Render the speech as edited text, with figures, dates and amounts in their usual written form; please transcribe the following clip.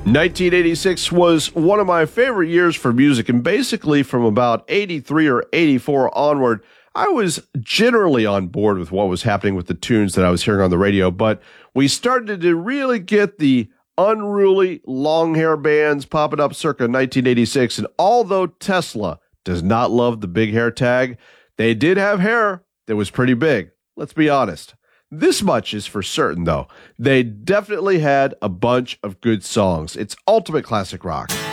1986 was one of my favorite years for music, and basically from about 83 or 84 onward, I was generally on board with what was happening with the tunes that I was hearing on the radio, but we started to really get the unruly long hair bands popping up circa 1986, and although Tesla does not love the big hair tag, they did have hair that was pretty big. Let's be honest. This much is for certain, though. They definitely had a bunch of good songs. It's ultimate classic rock.